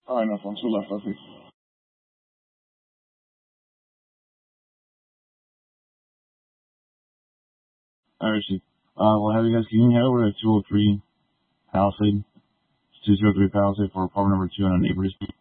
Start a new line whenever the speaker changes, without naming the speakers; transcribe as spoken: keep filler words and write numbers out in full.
Alright, no, on to the left, I see. Alright, see. Uh, we'll have you guys, can you head over to two oh three Palisade? two oh three Palisade for apartment number two on Neighbors.